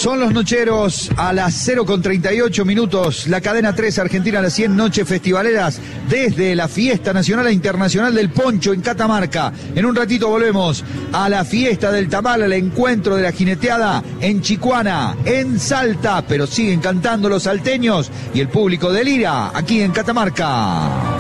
Son los nocheros a las 0:38 la cadena 3 Argentina, las 100 noches festivaleras desde la fiesta nacional e internacional del poncho en Catamarca. En un ratito volvemos a la fiesta del tamal, al encuentro de la jineteada en Chicuana, en Salta, pero siguen cantando los salteños y el público delira aquí en Catamarca.